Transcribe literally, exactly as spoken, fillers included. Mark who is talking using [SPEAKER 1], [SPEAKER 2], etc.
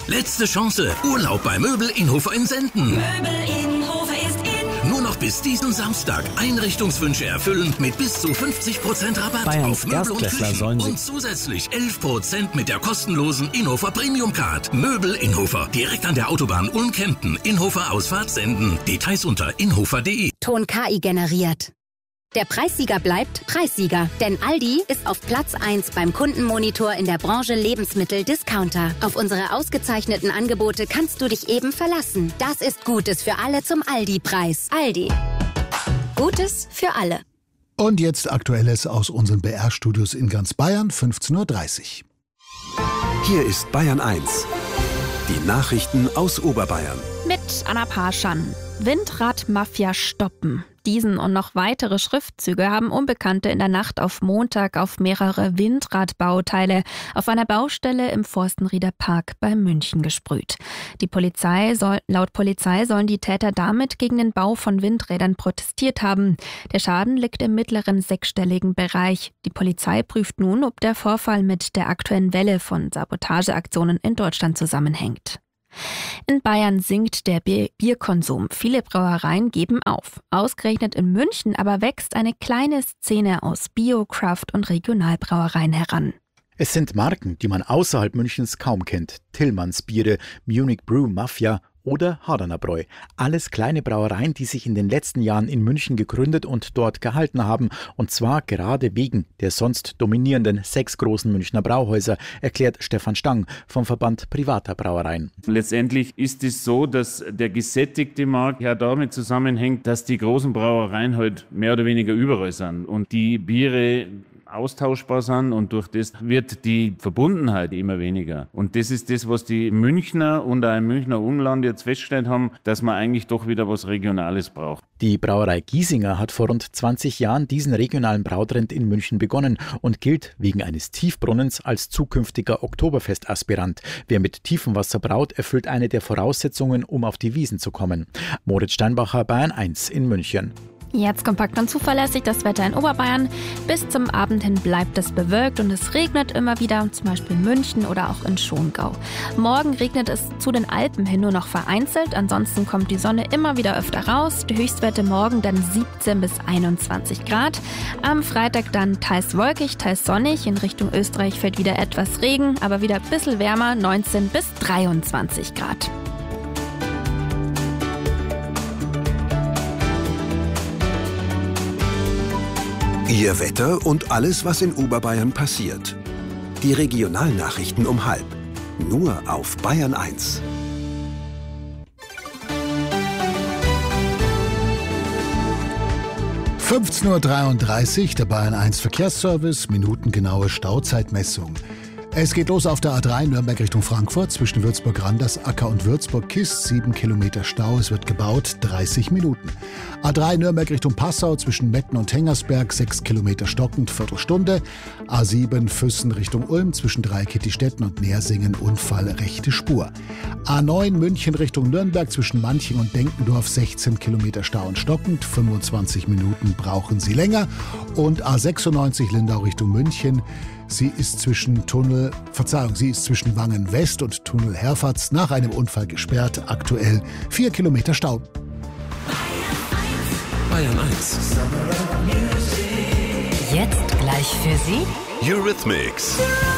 [SPEAKER 1] Letzte Chance. Urlaub bei Möbel Inhofer in Senden.
[SPEAKER 2] Möbel Inhofer ist in.
[SPEAKER 1] Nur noch bis diesen Samstag. Einrichtungswünsche erfüllen mit bis zu fünfzig Prozent Rabatt
[SPEAKER 3] Bayerns
[SPEAKER 1] auf Möbel und
[SPEAKER 3] Erstklässler
[SPEAKER 1] Küchen.
[SPEAKER 3] sollen sie-
[SPEAKER 1] Und zusätzlich elf Prozent mit der kostenlosen Inhofer Premium Card. Möbel Inhofer. Direkt an der Autobahn Ulm-Kempten. Inhofer Ausfahrt Senden. Details unter inhofer punkt de.
[SPEAKER 4] Ton K I generiert. Der Preissieger bleibt Preissieger, denn Aldi ist auf Platz eins beim Kundenmonitor in der Branche Lebensmittel-Discounter. Auf unsere ausgezeichneten Angebote kannst du dich eben verlassen. Das ist Gutes für alle zum Aldi-Preis. Aldi. Gutes für alle.
[SPEAKER 5] Und jetzt Aktuelles aus unseren B R-Studios in ganz Bayern, fünfzehn Uhr dreißig.
[SPEAKER 6] Hier ist Bayern eins. Die Nachrichten aus Oberbayern.
[SPEAKER 7] Mit Anna Parschan. Windradmafia stoppen. Diesen und noch weitere Schriftzüge haben Unbekannte in der Nacht auf Montag auf mehrere Windradbauteile auf einer Baustelle im Forstenrieder Park bei München gesprüht. Die Polizei soll, laut Polizei sollen die Täter damit gegen den Bau von Windrädern protestiert haben. Der Schaden liegt im mittleren sechsstelligen Bereich. Die Polizei prüft nun, ob der Vorfall mit der aktuellen Welle von Sabotageaktionen in Deutschland zusammenhängt. In Bayern sinkt der Bierkonsum. Viele Brauereien geben auf. Ausgerechnet in München aber wächst eine kleine Szene aus Bio-, Craft- und Regionalbrauereien heran.
[SPEAKER 8] Es sind Marken, die man außerhalb Münchens kaum kennt. Tillmanns Biere, Munich Brew Mafia oder Hardaner Bräu. Alles kleine Brauereien, die sich in den letzten Jahren in München gegründet und dort gehalten haben. Und zwar gerade wegen der sonst dominierenden sechs großen Münchner Brauhäuser, erklärt Stefan Stang vom Verband privater Brauereien.
[SPEAKER 9] Letztendlich ist es so, dass der gesättigte Markt ja damit zusammenhängt, dass die großen Brauereien halt mehr oder weniger überall sind und die Biere austauschbar sind und durch das wird die Verbundenheit immer weniger. Und das ist das, was die Münchner und auch im Münchner Umland jetzt festgestellt haben, dass man eigentlich doch wieder was Regionales braucht.
[SPEAKER 8] Die Brauerei Giesinger hat vor rund zwanzig Jahren diesen regionalen Brautrend in München begonnen und gilt wegen eines Tiefbrunnens als zukünftiger Oktoberfest-Aspirant. Wer mit Tiefenwasser braut, erfüllt eine der Voraussetzungen, um auf die Wiesn zu kommen. Moritz Steinbacher, Bayern eins in München.
[SPEAKER 7] Jetzt kompakt und zuverlässig das Wetter in Oberbayern. Bis zum Abend hin bleibt es bewölkt und es regnet immer wieder, zum Beispiel in München oder auch in Schongau. Morgen regnet es zu den Alpen hin nur noch vereinzelt, ansonsten kommt die Sonne immer wieder öfter raus. Die Höchstwerte morgen dann siebzehn bis einundzwanzig Grad. Am Freitag dann teils wolkig, teils sonnig. In Richtung Österreich fällt wieder etwas Regen, aber wieder ein bisschen wärmer, neunzehn bis dreiundzwanzig Grad.
[SPEAKER 6] Ihr Wetter und alles, was in Oberbayern passiert. Die Regionalnachrichten um halb. Nur auf Bayern eins.
[SPEAKER 5] fünfzehn Uhr dreiunddreißig, der Bayern eins Verkehrsservice, minutengenaue Stauzeitmessung. Es geht los auf der A drei Nürnberg Richtung Frankfurt zwischen Würzburg-Randers, Acker und Würzburg-Kist. sieben Kilometer Stau, es wird gebaut, dreißig Minuten. A drei Nürnberg Richtung Passau zwischen Metten und Hengersberg, sechs Kilometer stockend, Viertelstunde. A sieben Füssen Richtung Ulm zwischen Dreikittistetten und Neersingen, Unfall, rechte Spur. A neun München Richtung Nürnberg zwischen Manching und Denkendorf, sechzehn Kilometer Stau und stockend, fünfundzwanzig Minuten brauchen Sie länger. Und A sechsundneunzig Lindau Richtung München. Sie ist zwischen Tunnel, Verzeihung, sie ist zwischen Wangen West und Tunnel Herfahrt nach einem Unfall gesperrt. Aktuell vier Kilometer Stau.
[SPEAKER 1] Bayern eins.
[SPEAKER 2] Jetzt gleich für Sie
[SPEAKER 1] Eurythmics.